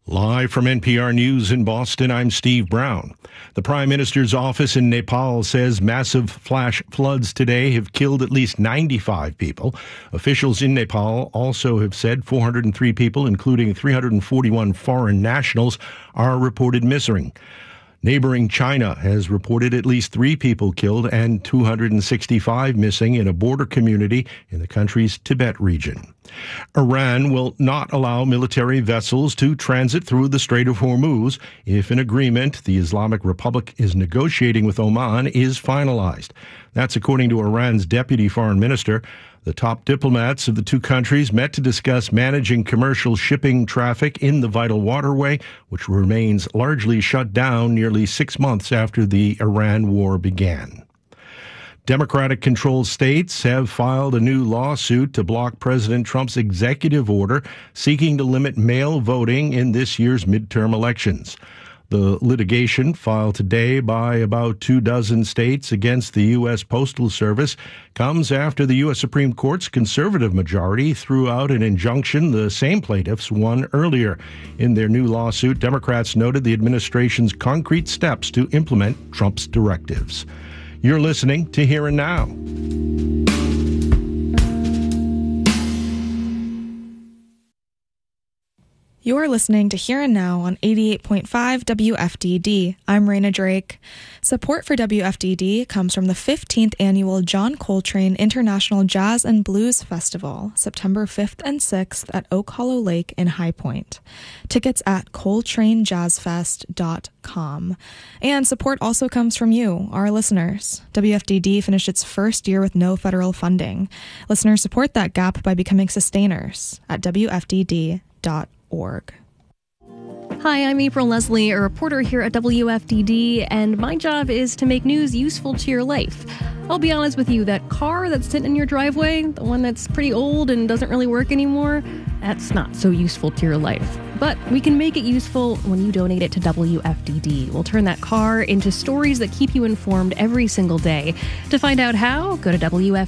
Live from NPR News in Boston, I'm Steve Brown. The Prime Minister's office in Nepal says massive flash floods today have killed at least 95 people. Officials in Nepal also have said 403 people, including 341 foreign nationals, are reported missing. Neighboring China has reported at least 3 people killed and 265 missing in a border community in the country's Tibet region. Iran will not allow military vessels to transit through the Strait of Hormuz if an agreement the Islamic Republic is negotiating with Oman is finalized. That's according to Iran's deputy foreign minister. The top diplomats of the two countries met to discuss managing commercial shipping traffic in the vital waterway, which remains largely shut down nearly 6 months after the Iran war began. Democratic-controlled states have filed a new lawsuit to block President Trump's executive order seeking to limit mail voting in this year's midterm elections. The litigation, filed today by about 24 states against the U.S. Postal Service, comes after the U.S. Supreme Court's conservative majority threw out an injunction the same plaintiffs won earlier. In their new lawsuit, Democrats noted the administration's concrete steps to implement Trump's directives. You're listening to Here and Now. You're listening to Here and Now on 88.5 WFDD. I'm Raina Drake. Support for WFDD comes from the 15th Annual John Coltrane International Jazz and Blues Festival, September 5th and 6th at Oak Hollow Lake in High Point. Tickets at coltranejazzfest.com. And support also comes from you, our listeners. WFDD finished its first year with no federal funding. Listeners support that gap by becoming sustainers at WFDD.org. Hi, I'm April Leslie, a reporter here at WFDD, and my job is to make news useful to your life. I'll be honest with you, that car that's sitting in your driveway, the one that's pretty old and doesn't really work anymore, that's not so useful to your life. But we can make it useful when you donate it to WFDD. We'll turn that car into stories that keep you informed every single day. To find out how, go to WFDD.org.